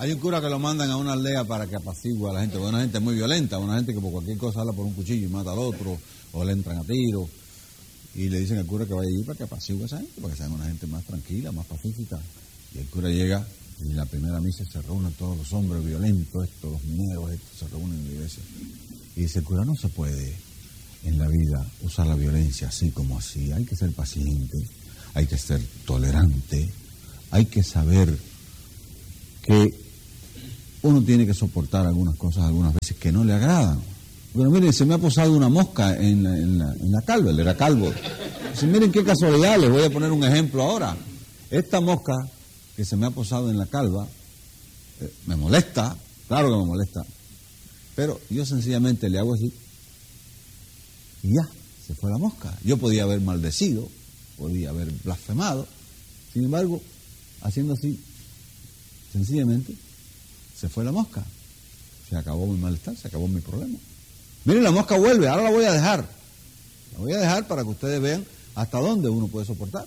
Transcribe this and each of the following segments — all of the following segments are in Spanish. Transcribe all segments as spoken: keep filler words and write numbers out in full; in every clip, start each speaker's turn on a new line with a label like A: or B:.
A: Hay un cura que lo mandan a una aldea para que apacigüe a la gente, porque una gente muy violenta, una gente que por cualquier cosa habla por un cuchillo y mata al otro, o le entran a tiro, y le dicen al cura que vaya allí para que apacigüe a esa gente, para que sean una gente más tranquila, más pacífica. Y el cura llega, y en la primera misa se reúnen todos los hombres violentos, estos, los mineros, estos, se reúnen en la iglesia. Y dice el cura, no se puede en la vida usar la violencia así como así, hay que ser paciente, hay que ser tolerante, hay que saber que uno tiene que soportar algunas cosas algunas veces que no le agradan. Bueno, miren, se me ha posado una mosca en la, en la, en la calva, él era calvo. Dice, miren qué casualidad, les voy a poner un ejemplo ahora. Esta mosca que se me ha posado en la calva, eh, me molesta, claro que me molesta, pero yo sencillamente le hago así y ya, se fue la mosca. Yo podía haber maldecido, podía haber blasfemado, sin embargo, haciendo así, sencillamente, se fue la mosca. Se acabó mi malestar, se acabó mi problema. Miren, la mosca vuelve, ahora la voy a dejar. La voy a dejar para que ustedes vean hasta dónde uno puede soportar.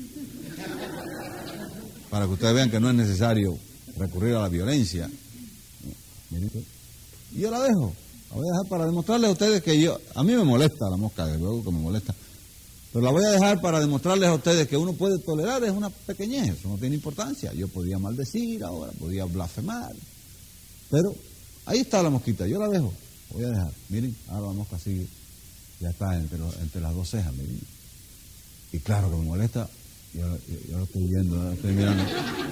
A: Para que ustedes vean que no es necesario recurrir a la violencia. Miren, y yo la dejo, la voy a dejar para demostrarles a ustedes que yo, a mí me molesta la mosca, desde luego que me molesta, pero la voy a dejar para demostrarles a ustedes que uno puede tolerar, es una pequeñez, eso no tiene importancia. Yo podía maldecir ahora, podía blasfemar, pero ahí está la mosquita, yo la dejo, la voy a dejar. Miren, ahora la mosca sigue, ya está entre, los, entre las dos cejas, miren. Y claro que me molesta, yo, yo, yo lo estoy viendo, lo estoy mirando.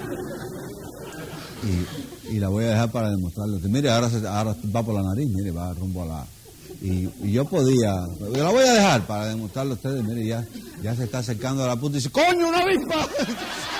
A: Y, y la voy a dejar para demostrarles. Mire, ahora, se, ahora va por la nariz, mire, va rumbo a la... Y, y yo podía, yo la voy a dejar para demostrarle a ustedes, mire, ya, ya se está acercando a la punta y dice, ¡coño, una avispa!